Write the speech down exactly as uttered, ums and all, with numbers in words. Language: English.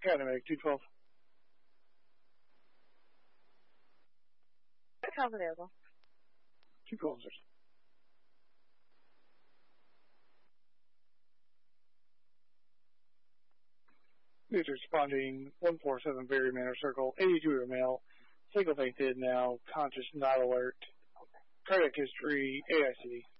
Academy, two twelve. How's available? two twelve, sir. News responding, one four seven Berry Manor Circle, eighty-two-year male, single fainted now, conscious, not alert. Cardiac history, A I C D.